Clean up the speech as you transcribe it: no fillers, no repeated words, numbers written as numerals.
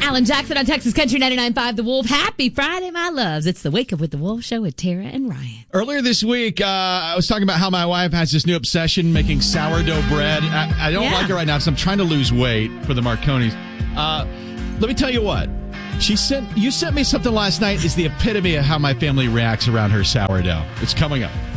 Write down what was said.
Alan Jackson on Texas Country 99.5 The Wolf. Happy Friday, my loves. It's the Wake Up with the Wolf show with Tara and Ryan. Earlier this week, I was talking about how my wife has this new obsession making sourdough bread. I don't like it right now because I'm trying to lose weight for the Marconis. Let me tell you what. You sent me something last night is the epitome of how my family reacts around her sourdough. It's coming up.